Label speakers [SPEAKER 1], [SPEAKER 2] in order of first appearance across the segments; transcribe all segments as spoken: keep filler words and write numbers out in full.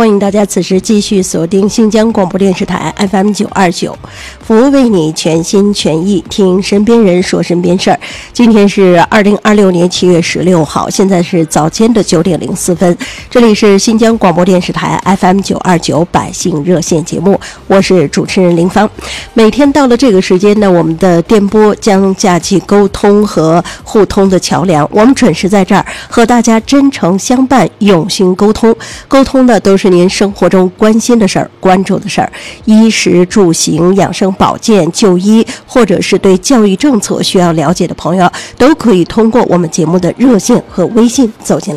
[SPEAKER 1] 欢迎大家此时继续锁定新疆广播电视台 F M 九二九，服务为你全心全意听身边人说身边事儿。今天是二零二六年七月十六号，现在是早间的九点零四分，这里是新疆广播电视台 F M 九二九百姓热线节目，我是主持人林芳。每天到了这个时间呢，我们的电波将架起沟通和互通的桥梁，我们准时在这儿和大家真诚相伴，用心沟通。沟通的都是您生活中关心的事儿、关注的事儿，衣食住行、养生保健、就医，或者是对教育政策需要了解的朋友，都可以通过我们节目的热线和微信走进来。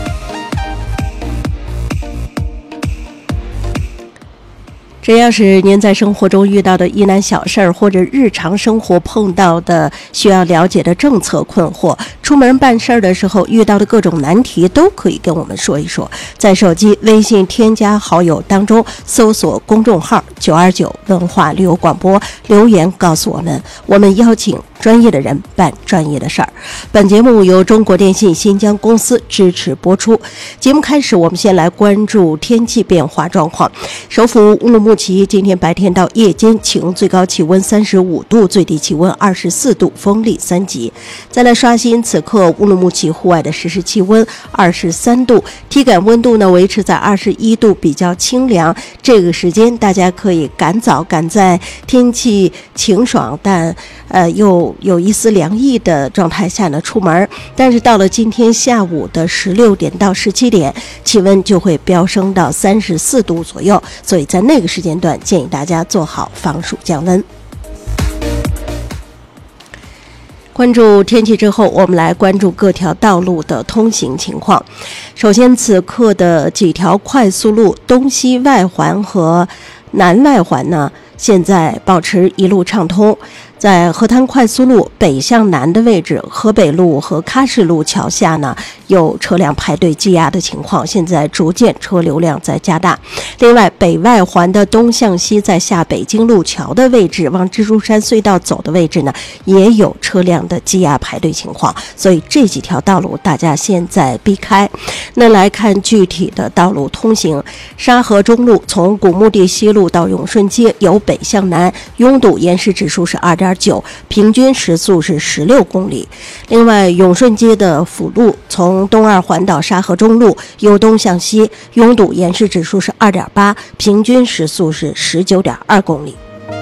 [SPEAKER 1] 只要是您在生活中遇到的疑难小事儿，或者日常生活碰到的需要了解的政策困惑，出门办事儿的时候遇到的各种难题，都可以跟我们说一说。在手机微信添加好友当中搜索公众号九二九文化旅游广播，留言告诉我们，我们邀请专业的人办专业的事儿。本节目由中国电信新疆公司支持播出。节目开始，我们先来关注天气变化状况。首府乌鲁木齐今天白天到夜间晴，最高气温三十五度，最低气温二十四度，风力三级。再来刷新此刻乌鲁木齐户外的实时气温二十三度，体感温度呢维持在二十一度，比较清凉。这个时间大家可以赶早赶在天气晴爽但呃又有一丝凉意的状态下呢出门，但是到了今天下午的十六点到十七点，气温就会飙升到三十四度左右，所以在那个时间段建议大家做好防暑降温。关注天气之后，我们来关注各条道路的通行情况。首先，此刻的几条快速路东西外环和南外环呢，现在保持一路畅通。在河滩快速路北向南的位置，河北路和喀什路桥下呢有车辆排队积压的情况，现在逐渐车流量在加大。另外，北外环的东向西，在下北京路桥的位置往蜘蛛山隧道走的位置呢，也有车辆的积压排队情况，所以这几条道路大家现在避开。那来看具体的道路通行，沙河中路从古墓地西路到永顺街由北向南，拥堵延时指数是二点九，平均时速是十六公里。另外，永顺街的辅路从东二环到沙河中路由东向西，拥堵延时指数是二点八，平均时速是十九点二公里。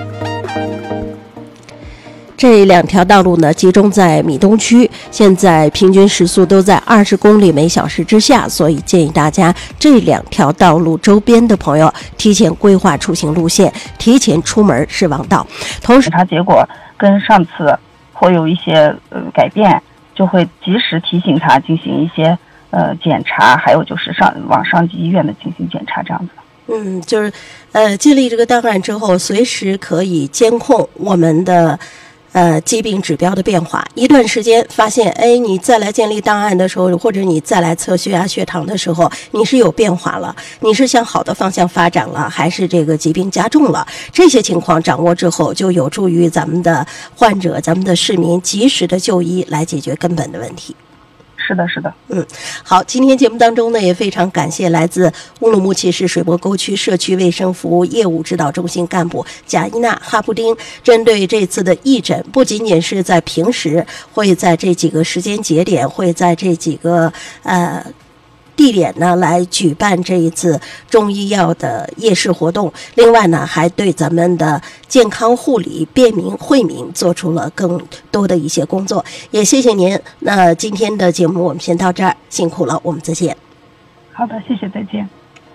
[SPEAKER 1] 这两条道路呢，集中在米东区，现在平均时速都在二十公里每小时之下，所以建议大家这两条道路周边的朋友提前规划出行路线，提前出门是王道。同时，
[SPEAKER 2] 检查结果跟上次会有一些呃改变，就会及时提醒他进行一些呃检查，还有就是上往上级医院的进行检查，这样子。
[SPEAKER 1] 嗯，就是呃建立这个档案之后，随时可以监控我们的呃，疾病指标的变化。一段时间发现，哎，你再来建立档案的时候，或者你再来测血压、血糖的时候，你是有变化了，你是向好的方向发展了，还是这个疾病加重了？这些情况掌握之后，就有助于咱们的患者、咱们的市民及时的就医，来解决根本的问题。
[SPEAKER 2] 是的，是的，
[SPEAKER 1] 嗯，好，今天节目当中呢，也非常感谢来自乌鲁木齐市水磨沟区社区卫生服务业务指导中心干部贾伊娜·哈布丁，针对这次的义诊，不仅仅是在平时会在这几个时间节点，会在这几个呃地点呢来举办这一次中医药的夜市活动，另外呢还对咱们的健康护理便民惠民做出了更多的一些工作，也谢谢您。那今天的节目我们先到这儿，辛苦了，我们再见。
[SPEAKER 2] 好的，谢谢，再见。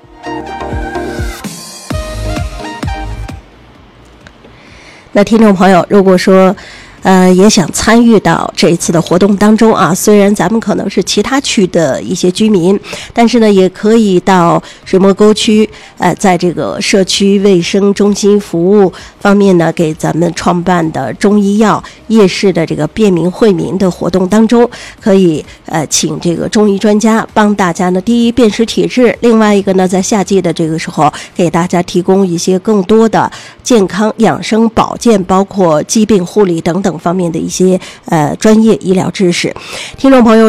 [SPEAKER 1] 那听众朋友，如果说呃，也想参与到这一次的活动当中啊。虽然咱们可能是其他区的一些居民，但是呢，也可以到水磨沟区，呃，在这个社区卫生中心服务方面呢，给咱们创办的中医药夜市的这个便民惠民的活动当中，可以呃请这个中医专家帮大家呢，第一辨识体质，另外一个呢，在夏季的这个时候，给大家提供一些更多的健康养生保健，包括疾病护理等等方面的一些呃专业医疗知识。听众朋友。